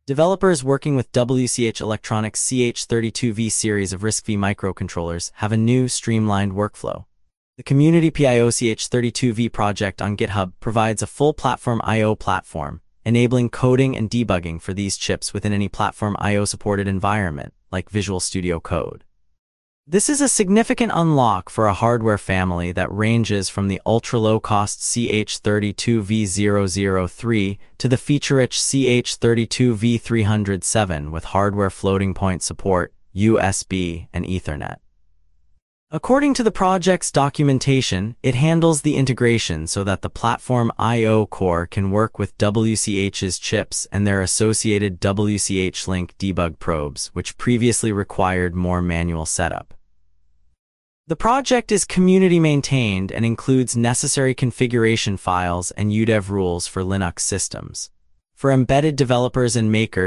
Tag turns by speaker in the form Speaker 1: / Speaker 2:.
Speaker 1: Developers working with WCH Electronics CH32V series of RISC-V microcontrollers have a new, streamlined workflow. The Community PIO CH32V project on GitHub provides a full platform I/O platform, enabling coding and debugging for these chips within any platform I/O supported environment, like Visual Studio Code. This is a significant unlock for a hardware family that ranges from the ultra-low-cost CH32V003 to the feature-rich CH32V307 with hardware floating point support, USB, and Ethernet. According to the project's documentation, it handles the integration so that the platform I/O core can work with WCH's chips and their associated WCH-Link debug probes, which previously required more manual setup. The project is community-maintained and includes necessary configuration files and UDEV rules for Linux systems. For embedded developers and makers,